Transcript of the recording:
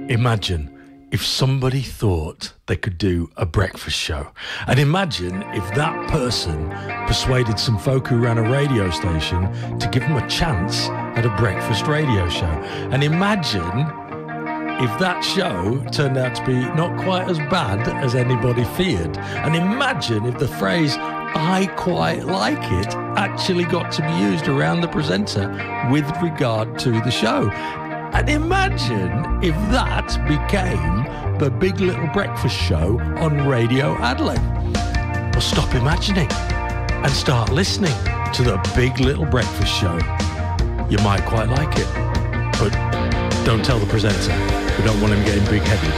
Imagine if somebody thought they could do a breakfast show. And imagine if that person persuaded some folk who ran a radio station to give them a chance at a breakfast radio show. And imagine if that show turned out to be not quite as bad as anybody feared. And imagine if the phrase, "I quite like it," actually got to be used around the presenter with regard to the show. And imagine if that became the Big Little Breakfast Show on Radio Adelaide. Well, stop imagining and start listening to the Big Little Breakfast Show. You might quite like it, but don't tell the presenter. We don't want him getting big-headed.